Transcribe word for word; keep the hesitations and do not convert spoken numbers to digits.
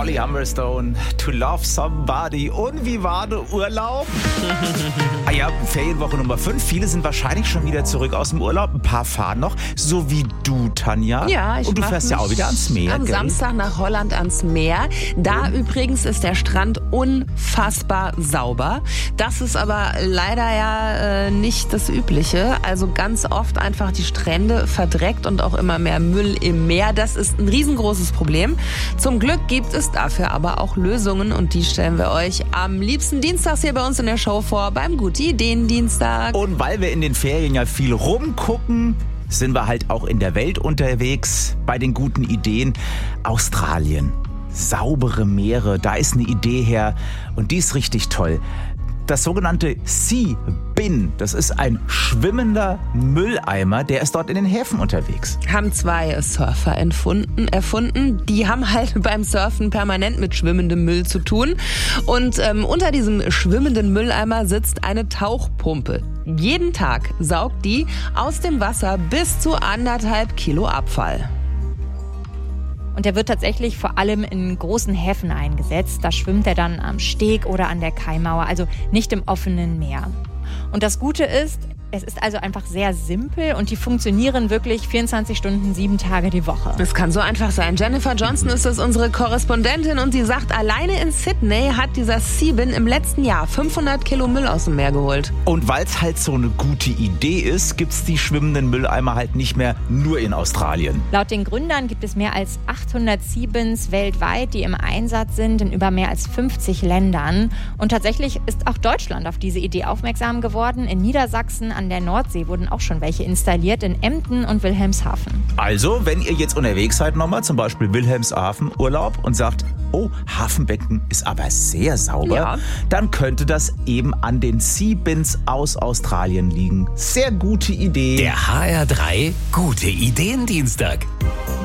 Holly Humberstone, To Love Somebody. Und wie war der Urlaub? Ah ja, Ferienwoche Nummer fünf. Viele sind wahrscheinlich schon wieder zurück aus dem Urlaub. Ein paar fahren noch, so wie du, Tanja. Ja, ich Und du mach fährst ja mich auch wieder ans Meer. Am gell? Samstag nach Holland ans Meer. Da übrigens ist der Strand unfassbar sauber. Das ist aber leider ja äh, nicht das Übliche. Also ganz oft einfach die Strände verdreckt und auch immer mehr Müll im Meer. Das ist ein riesengroßes Problem. Zum Glück gibt es dafür aber auch Lösungen und die stellen wir euch am liebsten dienstags hier bei uns in der Show vor, beim Gute-Ideen-Dienstag. Und weil wir in den Ferien ja viel rumgucken, sind wir halt auch in der Welt unterwegs bei den guten Ideen. Australien, saubere Meere, da ist eine Idee her und die ist richtig toll. Das sogenannte Sea Bin, das ist ein schwimmender Mülleimer, der ist dort in den Häfen unterwegs. Haben zwei Surfer erfunden, erfunden. Die haben halt beim Surfen permanent mit schwimmendem Müll zu tun. Und ähm, unter diesem schwimmenden Mülleimer sitzt eine Tauchpumpe. Jeden Tag saugt die aus dem Wasser bis zu anderthalb Kilo Abfall. Und der wird tatsächlich vor allem in großen Häfen eingesetzt. Da schwimmt er dann am Steg oder an der Kaimauer, also nicht im offenen Meer. Und das Gute ist, es ist also einfach sehr simpel und die funktionieren wirklich vierundzwanzig Stunden, sieben Tage die Woche. Es kann so einfach sein. Jennifer Johnson ist das, unsere Korrespondentin, und sie sagt, alleine in Sydney hat dieser Sea Bin im letzten Jahr fünfhundert Kilo Müll aus dem Meer geholt. Und weil es halt so eine gute Idee ist, gibt es die schwimmenden Mülleimer halt nicht mehr nur in Australien. Laut den Gründern gibt es mehr als achthundert Sea Bins weltweit, die im Einsatz sind in über mehr als fünfzig Ländern. Und tatsächlich ist auch Deutschland auf diese Idee aufmerksam geworden. In Niedersachsen an der Nordsee wurden auch schon welche installiert, in Emden und Wilhelmshaven. Also, wenn ihr jetzt unterwegs seid nochmal, zum Beispiel Wilhelmshaven Urlaub und sagt, oh, Hafenbecken ist aber sehr sauber, Ja. dann könnte das eben an den Sea Bins aus Australien liegen. Sehr gute Idee. Der H R drei Gute Ideen Dienstag.